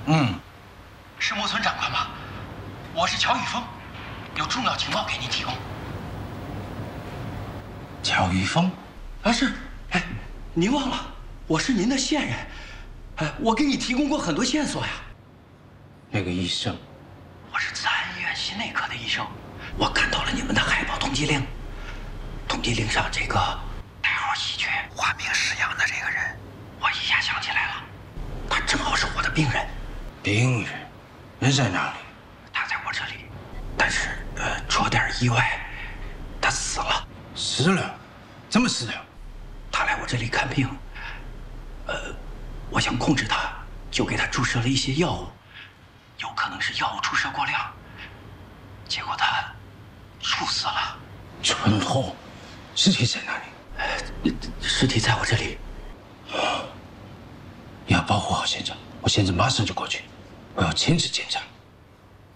嗯， 是木村长官吗？我是乔雨峰，有重要情报给您提供。 乔玉峰， 啊是，哎，您忘了，我是您的线人，哎，我给你提供过很多线索呀。 那个医生， 我是自安医院心内科的医生，我看到了你们的海报通缉令，通缉令上这个代号喜鹊、化名石阳的这个人，我一下想起来了，他正好是我的病人。 病人，人在哪里？ 他在我这里，但是出了点意外，他死了。 死了？怎么死的？ 他来我这里看病，我想控制他，就给他注射了一些药物，有可能是药物注射过量，结果他猝死了。 春后，尸体在哪里？ 尸体在我这里。 你要保护好现场，我现在马上就过去，我要亲自检查。